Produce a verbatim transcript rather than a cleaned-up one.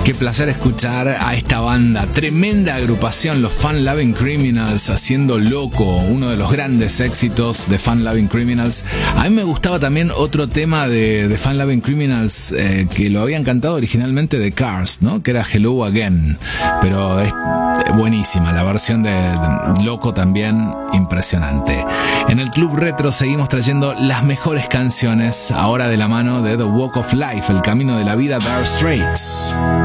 Qué placer escuchar a esta banda, tremenda agrupación, los Fun Loving Criminals, haciendo Loco, uno de los grandes éxitos de Fun Loving Criminals. A mí me gustaba también otro tema de, de Fun Loving Criminals eh, que lo habían cantado originalmente de Cars, ¿no? Que era Hello Again, pero es buenísima la versión de, de Loco, también impresionante. En el Club Retro seguimos trayendo las mejores canciones, ahora de la mano de The Walk of Life, el camino de la vida, Dire Straits.